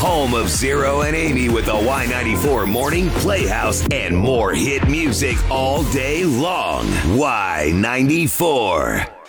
Home of Zero and Amy with the Y94 Morning Playhouse and more hit music all day long. Y94.